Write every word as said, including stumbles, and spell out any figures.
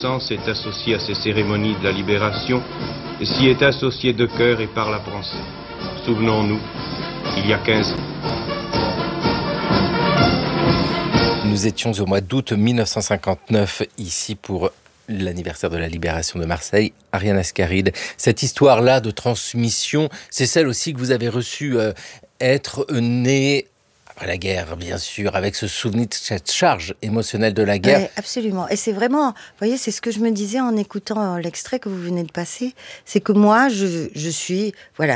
est associé à ces cérémonies de la libération et s'y est associé de cœur et par la pensée. Souvenons-nous, il y a quinze ans. Nous étions au mois d'août mille neuf cent cinquante-neuf ici pour l'anniversaire de la libération de Marseille. Ariane Ascaride, cette histoire-là de transmission, c'est celle aussi que vous avez reçue, euh, être née après la guerre, bien sûr, avec ce souvenir de cette charge émotionnelle de la guerre. Oui, absolument. Et c'est vraiment, vous voyez, c'est ce que je me disais en écoutant l'extrait que vous venez de passer, c'est que moi, je, je suis, voilà,